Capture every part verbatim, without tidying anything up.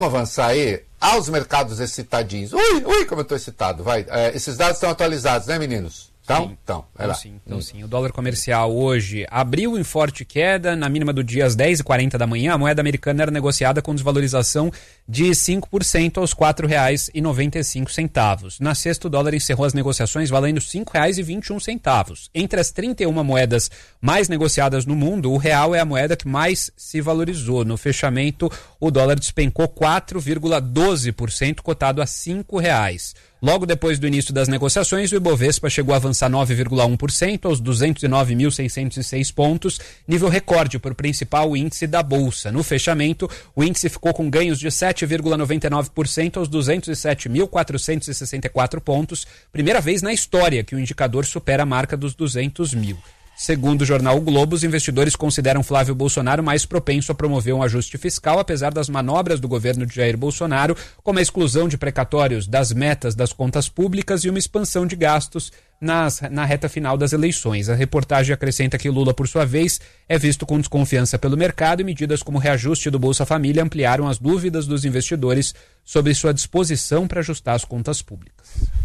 Vamos avançar aí aos mercados excitadinhos. Ui, ui, como eu estou excitado. Vai. É, esses dados estão atualizados, né, meninos? Então, então, vai lá. Sim, então hum. sim. O dólar comercial hoje abriu em forte queda, na mínima do dia às dez e quarenta da manhã, a moeda americana era negociada com desvalorização de cinco por cento aos quatro reais e noventa e cinco centavos. Na sexta, o dólar encerrou as negociações valendo cinco reais e vinte e um centavos. Entre as trinta e uma moedas mais negociadas no mundo, o real é a moeda que mais se valorizou. No fechamento, o dólar despencou quatro vírgula doze por cento, cotado a cinco reais. Logo depois do início das negociações, o Ibovespa chegou a avançar nove vírgula um por cento aos duzentos e nove mil seiscentos e seis pontos, nível recorde para o principal índice da Bolsa. No fechamento, o índice ficou com ganhos de sete vírgula noventa e nove por cento aos duzentos e sete mil quatrocentos e sessenta e quatro pontos, primeira vez na história que o indicador supera a marca dos duzentos mil. Segundo o jornal o Globo, os investidores consideram Flávio Bolsonaro mais propenso a promover um ajuste fiscal, apesar das manobras do governo de Jair Bolsonaro, como a exclusão de precatórios das metas das contas públicas e uma expansão de gastos nas, na reta final das eleições. A reportagem acrescenta que Lula, por sua vez, é visto com desconfiança pelo mercado e medidas como o reajuste do Bolsa Família ampliaram as dúvidas dos investidores sobre sua disposição para ajustar as contas públicas.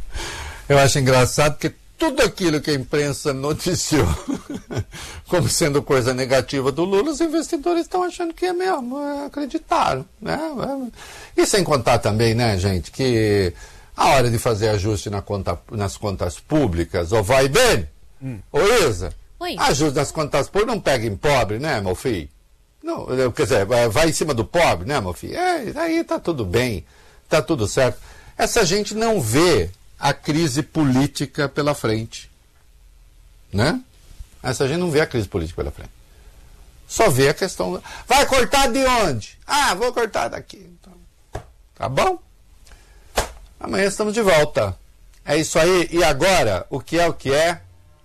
Eu acho engraçado que tudo aquilo que a imprensa noticiou como sendo coisa negativa do Lula, os investidores estão achando que é mesmo, é, acreditaram, né? E sem contar também, né, gente, que a hora de fazer ajuste na conta, nas contas públicas, ou vai bem, hum. ô Isa, Oi. ajuste nas contas públicas não pega em pobre, né, meu filho? Não, quer dizer, vai em cima do pobre, né, meu filho? É, aí tá tudo bem, tá tudo certo. Essa gente não vê a crise política pela frente, né? Essa gente não vê a crise política pela frente. Só vê a questão... Vai cortar de onde? Ah, vou cortar daqui. Então, tá bom? Amanhã estamos de volta. É isso aí. E agora, o que é o que é?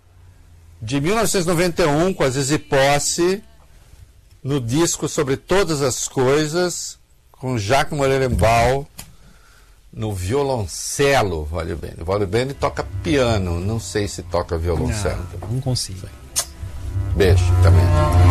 De mil novecentos e noventa e um, com a Zizi Posse, no disco Sobre Todas as Coisas, com Jacques Morelenbaum, no violoncelo, Valio Bene. O Valio Bene toca piano, não sei se toca violoncelo. Não, não consigo. Beijo também.